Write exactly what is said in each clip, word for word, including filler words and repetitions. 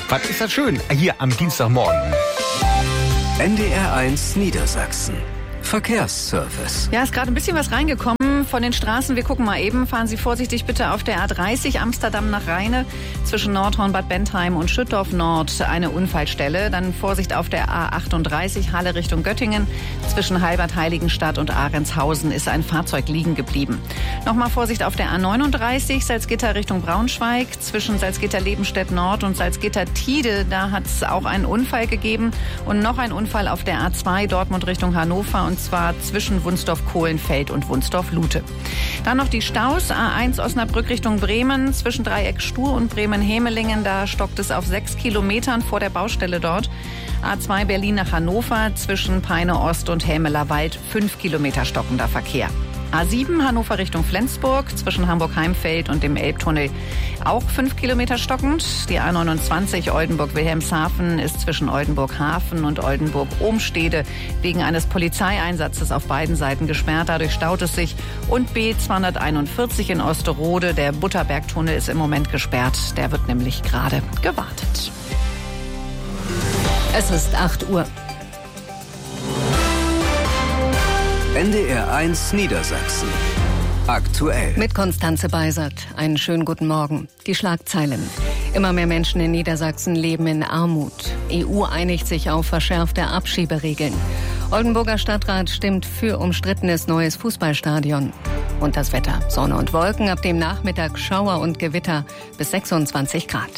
Was ist das schön hier am Dienstagmorgen? N D R eins Niedersachsen. Verkehrsservice. Ja, ist gerade ein bisschen was reingekommen von den Straßen. Wir gucken mal eben. Fahren Sie vorsichtig bitte auf der A dreißig Amsterdam nach Rheine zwischen Nordhorn, Bad Bentheim und Schüttorf Nord eine Unfallstelle. Dann Vorsicht auf der A achtunddreißig Halle Richtung Göttingen. Zwischen Halbert Heiligenstadt und Ahrentshausen ist ein Fahrzeug liegen geblieben. Nochmal Vorsicht auf der A neununddreißig Salzgitter Richtung Braunschweig. Zwischen Salzgitter-Lebenstedt Nord und Salzgitter-Tide. Da hat es auch einen Unfall gegeben. Und noch ein Unfall auf der A zwei Dortmund Richtung Hannover. Und Und zwar zwischen Wunsdorf-Kohlenfeld und Wunsdorf-Lute. Dann noch die Staus. A eins Osnabrück Richtung Bremen. Zwischen Dreieck Stur und Bremen-Hemelingen. Da stockt es auf sechs Kilometern vor der Baustelle dort. A zwei Berlin nach Hannover. Zwischen Peine Ost und Hämelerwald. Fünf Kilometer stockender Verkehr. A sieben Hannover Richtung Flensburg, zwischen Hamburg-Heimfeld und dem Elbtunnel auch fünf Kilometer stockend. Die A neunundzwanzig Oldenburg-Wilhelmshaven ist zwischen Oldenburg-Hafen und Oldenburg-Ohmstede wegen eines Polizeieinsatzes auf beiden Seiten gesperrt. Dadurch staut es sich. Und B zweihunderteinundvierzig in Osterode, der Butterbergtunnel ist im Moment gesperrt. Der wird nämlich gerade gewartet. Es ist acht Uhr. N D R eins Niedersachsen. Aktuell. Mit Konstanze Beisert. Einen schönen guten Morgen. Die Schlagzeilen. Immer mehr Menschen in Niedersachsen leben in Armut. E U einigt sich auf verschärfte Abschieberegeln. Oldenburger Stadtrat stimmt für umstrittenes neues Fußballstadion. Und das Wetter. Sonne und Wolken, ab dem Nachmittag Schauer und Gewitter bis sechsundzwanzig Grad.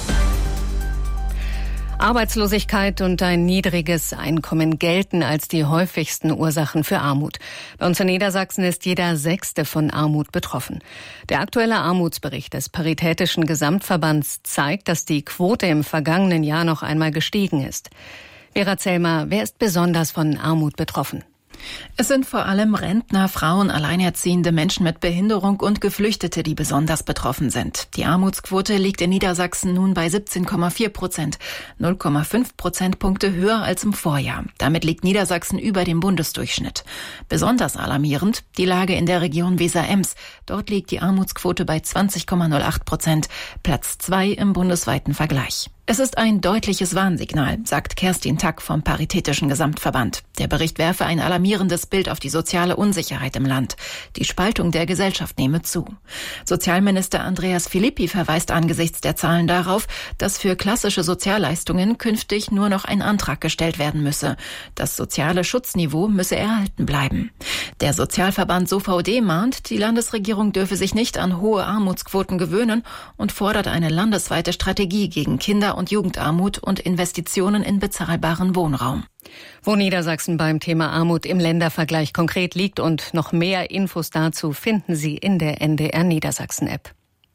Arbeitslosigkeit und ein niedriges Einkommen gelten als die häufigsten Ursachen für Armut. Bei uns in Niedersachsen ist jeder Sechste von Armut betroffen. Der aktuelle Armutsbericht des Paritätischen Gesamtverbands zeigt, dass die Quote im vergangenen Jahr noch einmal gestiegen ist. Vera Zellmer, wer ist besonders von Armut betroffen? Es sind vor allem Rentner, Frauen, Alleinerziehende, Menschen mit Behinderung und Geflüchtete, die besonders betroffen sind. Die Armutsquote liegt in Niedersachsen nun bei siebzehn Komma vier Prozent, null Komma fünf Prozentpunkte höher als im Vorjahr. Damit liegt Niedersachsen über dem Bundesdurchschnitt. Besonders alarmierend die Lage in der Region Weser-Ems. Dort liegt die Armutsquote bei zwanzig Komma null acht Prozent, Platz zwei im bundesweiten Vergleich. Es ist ein deutliches Warnsignal, sagt Kerstin Tack vom Paritätischen Gesamtverband. Der Bericht werfe ein alarmierendes Bild auf die soziale Unsicherheit im Land. Die Spaltung der Gesellschaft nehme zu. Sozialminister Andreas Filippi verweist angesichts der Zahlen darauf, dass für klassische Sozialleistungen künftig nur noch ein Antrag gestellt werden müsse. Das soziale Schutzniveau müsse erhalten bleiben. Der Sozialverband SoVD mahnt, die Landesregierung dürfe sich nicht an hohe Armutsquoten gewöhnen und fordert eine landesweite Strategie gegen Kinder- und Jugendarmut und Investitionen in bezahlbaren Wohnraum. Wo Niedersachsen beim Thema Armut im Ländervergleich konkret liegt und noch mehr Infos dazu finden Sie in der N D R Niedersachsen-App.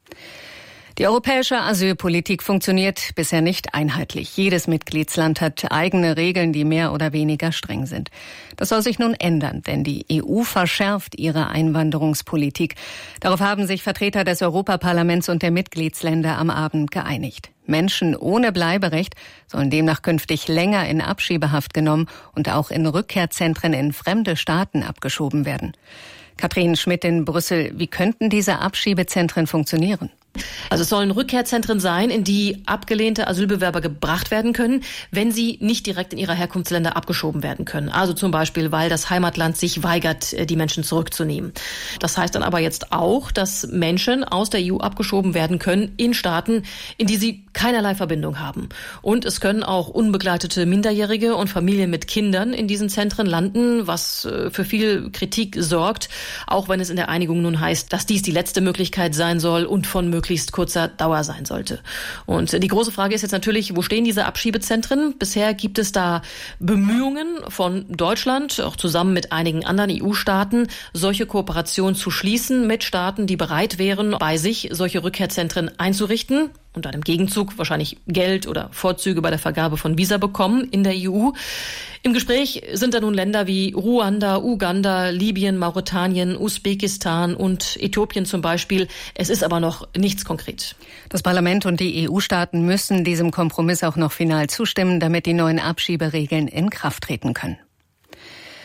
Die europäische Asylpolitik funktioniert bisher nicht einheitlich. Jedes Mitgliedsland hat eigene Regeln, die mehr oder weniger streng sind. Das soll sich nun ändern, denn die E U verschärft ihre Einwanderungspolitik. Darauf haben sich Vertreter des Europaparlaments und der Mitgliedsländer am Abend geeinigt. Menschen ohne Bleiberecht sollen demnach künftig länger in Abschiebehaft genommen und auch in Rückkehrzentren in fremde Staaten abgeschoben werden. Katrin Schmidt in Brüssel, wie könnten diese Abschiebezentren funktionieren? Also es sollen Rückkehrzentren sein, in die abgelehnte Asylbewerber gebracht werden können, wenn sie nicht direkt in ihre Herkunftsländer abgeschoben werden können. Also zum Beispiel, weil das Heimatland sich weigert, die Menschen zurückzunehmen. Das heißt dann aber jetzt auch, dass Menschen aus der E U abgeschoben werden können in Staaten, in die sie keinerlei Verbindung haben. Und es können auch unbegleitete Minderjährige und Familien mit Kindern in diesen Zentren landen, was für viel Kritik sorgt, auch wenn es in der Einigung nun heißt, dass dies die letzte Möglichkeit sein soll und von möglichst kurzer Dauer sein sollte. Und die große Frage ist jetzt natürlich, wo stehen diese Abschiebezentren? Bisher gibt es da Bemühungen von Deutschland, auch zusammen mit einigen anderen E U-Staaten, solche Kooperationen zu schließen mit Staaten, die bereit wären, bei sich solche Rückkehrzentren einzurichten und dann im Gegenzug wahrscheinlich Geld oder Vorzüge bei der Vergabe von Visa bekommen in der E U. Im Gespräch sind da nun Länder wie Ruanda, Uganda, Libyen, Mauretanien, Usbekistan und Äthiopien zum Beispiel. Es ist aber noch nichts konkret. Das Parlament und die E U-Staaten müssen diesem Kompromiss auch noch final zustimmen, damit die neuen Abschieberegeln in Kraft treten können.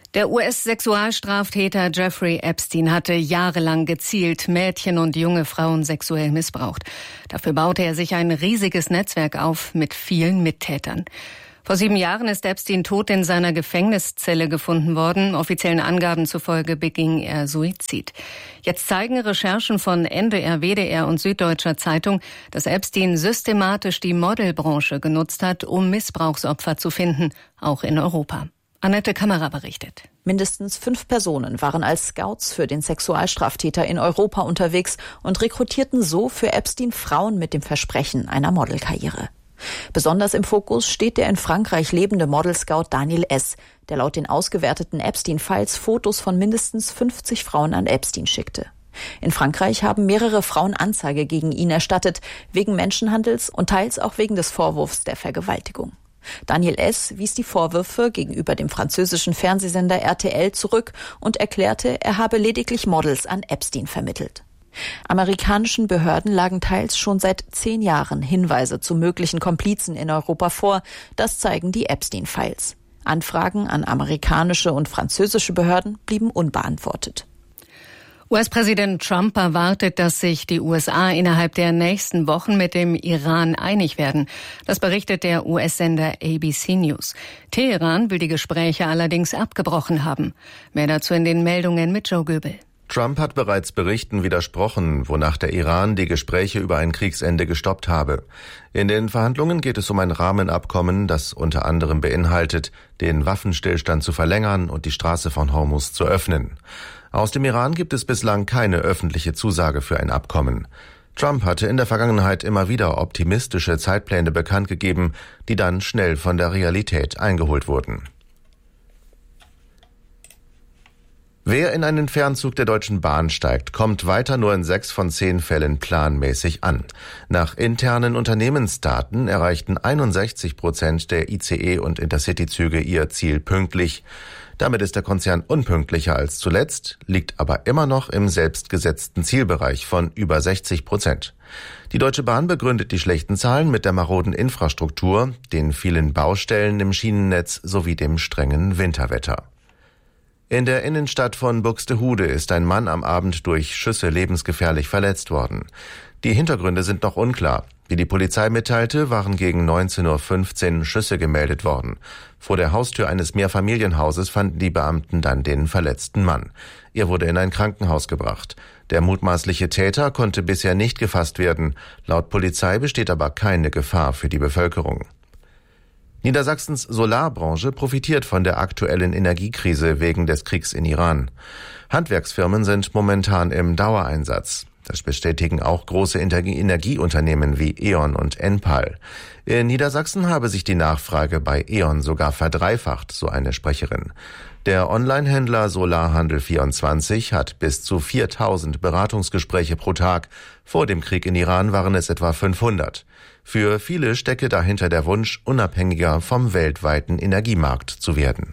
Der U S-Sexualstraftäter Jeffrey Epstein hatte jahrelang gezielt Mädchen und junge Frauen sexuell missbraucht. Dafür baute er sich ein riesiges Netzwerk auf mit vielen Mittätern. Vor sieben Jahren ist Epstein tot in seiner Gefängniszelle gefunden worden. Offiziellen Angaben zufolge beging er Suizid. Jetzt zeigen Recherchen von N D R, W D R und Süddeutscher Zeitung, dass Epstein systematisch die Modelbranche genutzt hat, um Missbrauchsopfer zu finden, auch in Europa. Annette Kammerer berichtet. Mindestens fünf Personen waren als Scouts für den Sexualstraftäter in Europa unterwegs und rekrutierten so für Epstein Frauen mit dem Versprechen einer Modelkarriere. Besonders im Fokus steht der in Frankreich lebende Model-Scout Daniel S., der laut den ausgewerteten Epstein-Files Fotos von mindestens fünfzig Frauen an Epstein schickte. In Frankreich haben mehrere Frauen Anzeige gegen ihn erstattet, wegen Menschenhandels und teils auch wegen des Vorwurfs der Vergewaltigung. Daniel S. wies die Vorwürfe gegenüber dem französischen Fernsehsender R T L zurück und erklärte, er habe lediglich Models an Epstein vermittelt. Amerikanischen Behörden lagen teils schon seit zehn Jahren Hinweise zu möglichen Komplizen in Europa vor. Das zeigen die Epstein-Files. Anfragen an amerikanische und französische Behörden blieben unbeantwortet. U S-Präsident Trump erwartet, dass sich die U S A innerhalb der nächsten Wochen mit dem Iran einig werden. Das berichtet der U S-Sender A B C News. Teheran will die Gespräche allerdings abgebrochen haben. Mehr dazu in den Meldungen mit Joe Göbel. Trump hat bereits Berichten widersprochen, wonach der Iran die Gespräche über ein Kriegsende gestoppt habe. In den Verhandlungen geht es um ein Rahmenabkommen, das unter anderem beinhaltet, den Waffenstillstand zu verlängern und die Straße von Hormuz zu öffnen. Aus dem Iran gibt es bislang keine öffentliche Zusage für ein Abkommen. Trump hatte in der Vergangenheit immer wieder optimistische Zeitpläne bekannt gegeben, die dann schnell von der Realität eingeholt wurden. Wer in einen Fernzug der Deutschen Bahn steigt, kommt weiter nur in sechs von zehn Fällen planmäßig an. Nach internen Unternehmensdaten erreichten einundsechzig Prozent der I C E- und Intercity-Züge ihr Ziel pünktlich. Damit ist der Konzern unpünktlicher als zuletzt, liegt aber immer noch im selbstgesetzten Zielbereich von über sechzig Prozent. Die Deutsche Bahn begründet die schlechten Zahlen mit der maroden Infrastruktur, den vielen Baustellen im Schienennetz sowie dem strengen Winterwetter. In der Innenstadt von Buxtehude ist ein Mann am Abend durch Schüsse lebensgefährlich verletzt worden. Die Hintergründe sind noch unklar. Wie die Polizei mitteilte, waren gegen neunzehn Uhr fünfzehn Schüsse gemeldet worden. Vor der Haustür eines Mehrfamilienhauses fanden die Beamten dann den verletzten Mann. Er wurde in ein Krankenhaus gebracht. Der mutmaßliche Täter konnte bisher nicht gefasst werden. Laut Polizei besteht aber keine Gefahr für die Bevölkerung. Niedersachsens Solarbranche profitiert von der aktuellen Energiekrise wegen des Kriegs in Iran. Handwerksfirmen sind momentan im Dauereinsatz. Das bestätigen auch große Energieunternehmen wie E.ON und Enpal. In Niedersachsen habe sich die Nachfrage bei E.ON sogar verdreifacht, so eine Sprecherin. Der Onlinehändler Solarhandel vierundzwanzig hat bis zu viertausend Beratungsgespräche pro Tag. Vor dem Krieg in Iran waren es etwa fünfhundert. Für viele stecke dahinter der Wunsch, unabhängiger vom weltweiten Energiemarkt zu werden.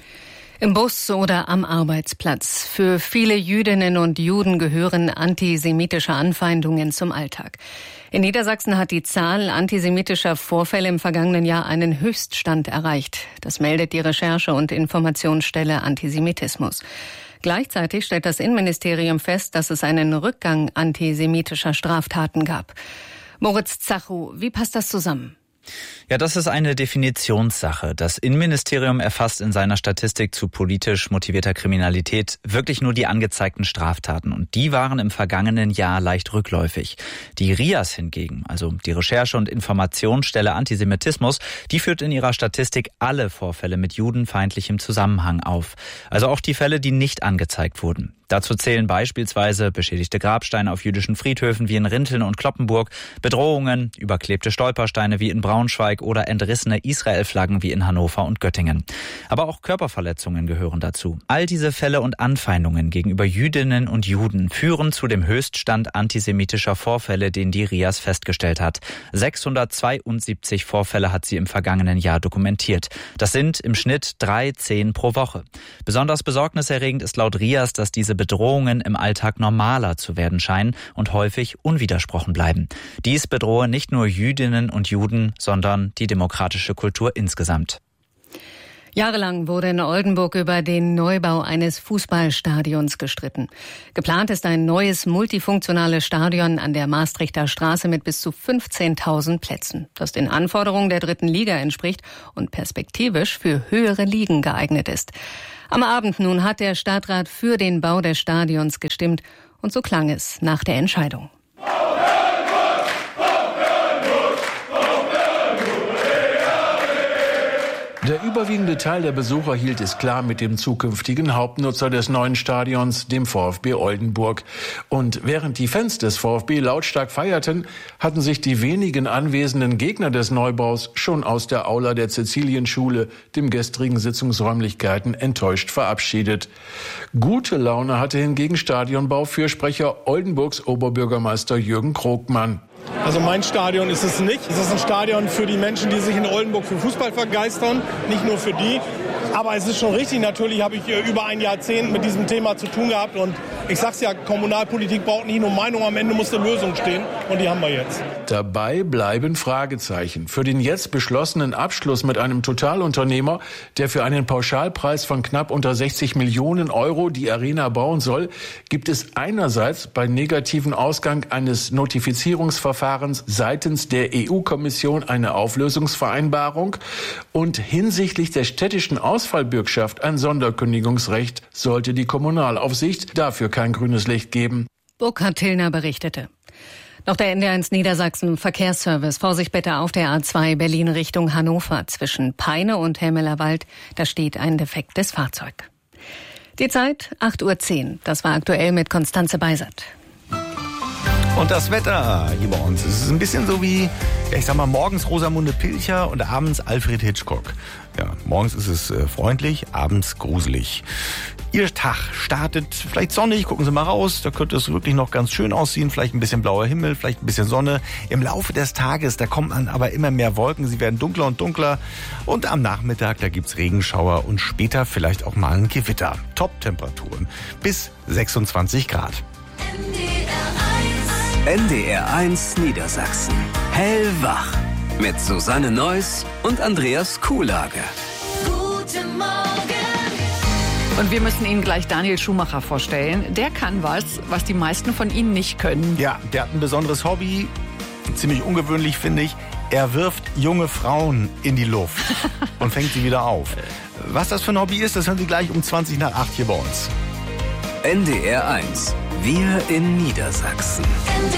Im Bus oder am Arbeitsplatz. Für viele Jüdinnen und Juden gehören antisemitische Anfeindungen zum Alltag. In Niedersachsen hat die Zahl antisemitischer Vorfälle im vergangenen Jahr einen Höchststand erreicht. Das meldet die Recherche- und Informationsstelle Antisemitismus. Gleichzeitig stellt das Innenministerium fest, dass es einen Rückgang antisemitischer Straftaten gab. Moritz Zachu, wie passt das zusammen? Ja, das ist eine Definitionssache. Das Innenministerium erfasst in seiner Statistik zu politisch motivierter Kriminalität wirklich nur die angezeigten Straftaten. Und die waren im vergangenen Jahr leicht rückläufig. Die R I A S hingegen, also die Recherche- und Informationsstelle Antisemitismus, die führt in ihrer Statistik alle Vorfälle mit judenfeindlichem Zusammenhang auf. Also auch die Fälle, die nicht angezeigt wurden. Dazu zählen beispielsweise beschädigte Grabsteine auf jüdischen Friedhöfen wie in Rinteln und Cloppenburg, Bedrohungen, überklebte Stolpersteine wie in Braunschweig oder entrissene Israel-Flaggen wie in Hannover und Göttingen. Aber auch Körperverletzungen gehören dazu. All diese Fälle und Anfeindungen gegenüber Jüdinnen und Juden führen zu dem Höchststand antisemitischer Vorfälle, den die R I A S festgestellt hat. sechshundertzweiundsiebzig Vorfälle hat sie im vergangenen Jahr dokumentiert. Das sind im Schnitt drei, zehn pro Woche. Besonders besorgniserregend ist laut R I A S, dass diese Bedrohungen im Alltag normaler zu werden scheinen und häufig unwidersprochen bleiben. Dies bedrohe nicht nur Jüdinnen und Juden, sondern die demokratische Kultur insgesamt. Jahrelang wurde in Oldenburg über den Neubau eines Fußballstadions gestritten. Geplant ist ein neues multifunktionales Stadion an der Maastrichter Straße mit bis zu fünfzehntausend Plätzen, das den Anforderungen der dritten Liga entspricht und perspektivisch für höhere Ligen geeignet ist. Am Abend nun hat der Stadtrat für den Bau des Stadions gestimmt und so klang es nach der Entscheidung. Der überwiegende Teil der Besucher hielt es klar mit dem zukünftigen Hauptnutzer des neuen Stadions, dem VfB Oldenburg. Und während die Fans des VfB lautstark feierten, hatten sich die wenigen anwesenden Gegner des Neubaus schon aus der Aula der Cäcilienschule, dem gestrigen Sitzungsräumlichkeiten, enttäuscht verabschiedet. Gute Laune hatte hingegen Stadionbau-Fürsprecher Oldenburgs Oberbürgermeister Jürgen Krogmann. Also mein Stadion ist es nicht. Es ist ein Stadion für die Menschen, die sich in Oldenburg für Fußball begeistern, nicht nur für die. Aber es ist schon richtig, natürlich habe ich über ein Jahrzehnt mit diesem Thema zu tun gehabt. Und ich sag's ja, Kommunalpolitik braucht nicht nur Meinung, am Ende muss eine Lösung stehen. Und die haben wir jetzt. Dabei bleiben Fragezeichen. Für den jetzt beschlossenen Abschluss mit einem Totalunternehmer, der für einen Pauschalpreis von knapp unter sechzig Millionen Euro die Arena bauen soll, gibt es einerseits bei negativen Ausgang eines Notifizierungsverfahrens seitens der E U-Kommission eine Auflösungsvereinbarung und hinsichtlich der städtischen Ausfallbürgschaft ein Sonderkündigungsrecht, sollte die Kommunalaufsicht dafür kein grünes Licht geben. Burkhard Tillner berichtete. Noch der N D R eins Niedersachsen Verkehrsservice. Vorsicht bitte auf der A zwei Berlin Richtung Hannover zwischen Peine und Helmelerwald. Da steht ein defektes Fahrzeug. Die Zeit acht Uhr zehn. Das war aktuell mit Konstanze Beisert. Und das Wetter hier bei uns. Es ist ein bisschen so wie, ja, ich sag mal, morgens Rosamunde Pilcher und abends Alfred Hitchcock. Ja, morgens ist es äh, freundlich, abends gruselig. Ihr Tag startet vielleicht sonnig, gucken Sie mal raus, da könnte es wirklich noch ganz schön aussehen, vielleicht ein bisschen blauer Himmel, vielleicht ein bisschen Sonne. Im Laufe des Tages, da kommen dann aber immer mehr Wolken, sie werden dunkler und dunkler und am Nachmittag, da gibt's Regenschauer und später vielleicht auch mal ein Gewitter. Top-Temperaturen bis sechsundzwanzig Grad. N D R eins Niedersachsen. Hellwach. Mit Susanne Neuss und Andreas Kuhlage. Guten Morgen. Und wir müssen Ihnen gleich Daniel Schumacher vorstellen. Der kann was, was die meisten von Ihnen nicht können. Ja, der hat ein besonderes Hobby. Ziemlich ungewöhnlich, finde ich. Er wirft junge Frauen in die Luft und fängt sie wieder auf. Was das für ein Hobby ist, das hören Sie gleich um zwanzig nach acht hier bei uns. N D R eins. Wir in Niedersachsen. N D